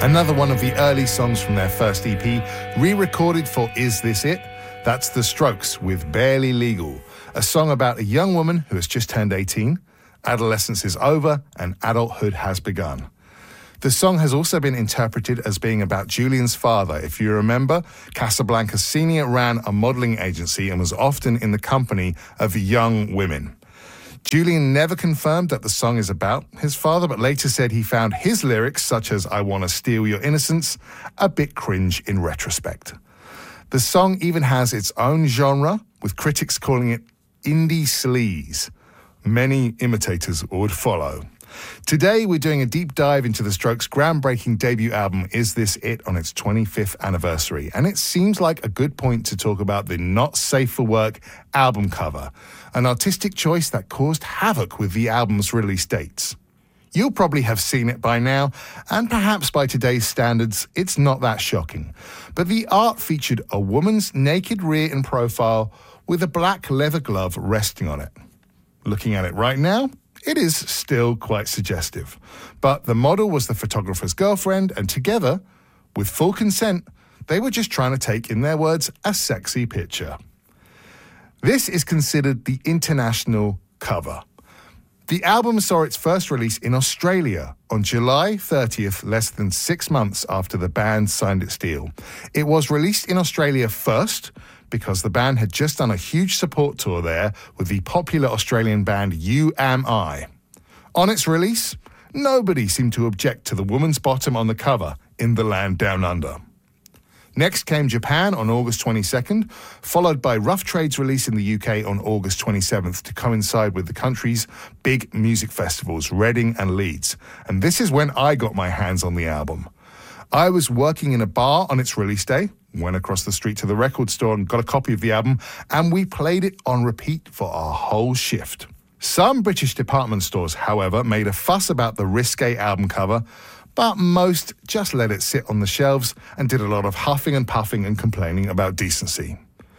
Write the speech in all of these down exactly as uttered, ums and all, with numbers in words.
Another one of the early songs from their first E P, re-recorded for Is This It? That's The Strokes with Barely Legal, a song about a young woman who has just turned eighteen, adolescence is over, and adulthood has begun. The song has also been interpreted as being about Julian's father. If you remember, Casablanca Senior ran a modelling agency and was often in the company of young women. Julian never confirmed that the song is about his father, but later said he found his lyrics, such as I Wanna Steal Your Innocence, a bit cringe in retrospect. The song even has its own genre, with critics calling it indie sleaze. Many imitators would follow. Today, we're doing a deep dive into the Strokes' groundbreaking debut album, Is This It?, on its twenty-fifth anniversary. And it seems like a good point to talk about the Not Safe for Work album cover, an artistic choice that caused havoc with the album's release dates. You'll probably have seen it by now, and perhaps by today's standards, it's not that shocking. But the art featured a woman's naked rear in profile with a black leather glove resting on it. Looking at it right now, it is still quite suggestive. But the model was the photographer's girlfriend, and together, with full consent, they were just trying to take, in their words, a sexy picture. This is considered the international cover. The album saw its first release in Australia on July thirtieth, less than six months after the band signed its deal. It was released in Australia first because the band had just done a huge support tour there with the popular Australian band You Am I. On its release, nobody seemed to object to the woman's bottom on the cover in the land down under. Next came Japan on August twenty-second, followed by Rough Trade's release in the U K on August twenty-seventh to coincide with the country's big music festivals, Reading and Leeds. And this is when I got my hands on the album. I was working in a bar on its release day, went across the street to the record store and got a copy of the album, and we played it on repeat for our whole shift. Some British department stores, however, made a fuss about the risque album cover, but most just let it sit on the shelves and did a lot of huffing and puffing and complaining about decency.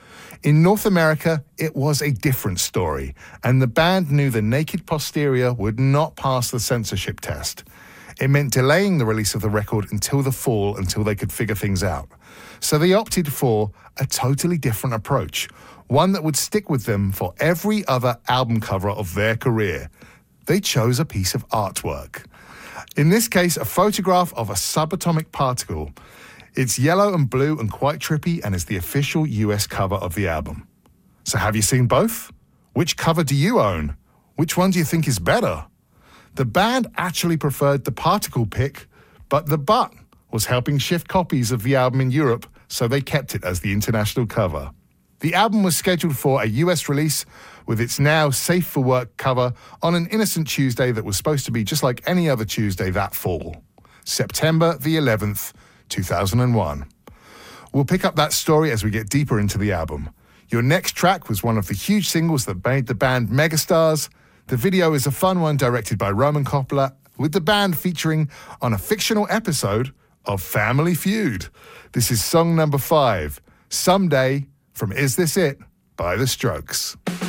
In North America, it was a different story, and the band knew the naked posterior would not pass the censorship test. It meant delaying the release of the record until the fall until they could figure things out. So they opted for a totally different approach, one that would stick with them for every other album cover of their career. They chose a piece of artwork. In this case, a photograph of a subatomic particle. It's yellow and blue and quite trippy and is the official U S cover of the album. So have you seen both? Which cover do you own? Which one do you think is better? The band actually preferred the particle pic, but the but was helping shift copies of the album in Europe, so they kept it as the international cover. The album was scheduled for a U S release with its now Safe for Work cover on an innocent Tuesday that was supposed to be just like any other Tuesday that fall, September the eleventh, two thousand one. We'll pick up that story as we get deeper into the album. Your next track was one of the huge singles that made the band megastars. The video is a fun one directed by Roman Coppola, with the band featuring on a fictional episode of Family Feud. This is song number five, Someday, from Is This It? By The Strokes.